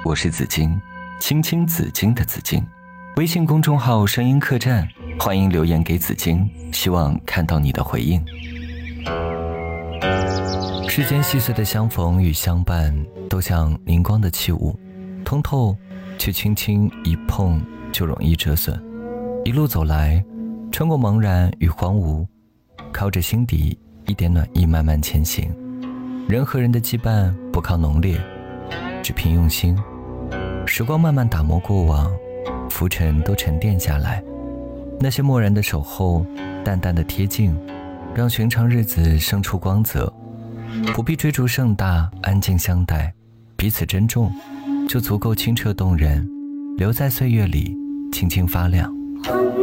我是紫金，青青紫金的紫金。微信公众号声音客栈，欢迎留言给紫金，希望看到你的回应。世间细碎的相逢与相伴，都像凝光的器物，通透却轻轻一碰就容易折损。一路走来，穿过茫然与荒芜，靠着心底一点暖意慢慢前行。人和人的羁绊不靠浓烈，只凭用心。时光慢慢打磨过往，浮尘都沉淀下来。那些漠然的守候，淡淡的贴近，让寻常日子生出光泽。不必追逐盛大，安静相待，彼此珍重，就足够清澈动人，留在岁月里轻轻发亮。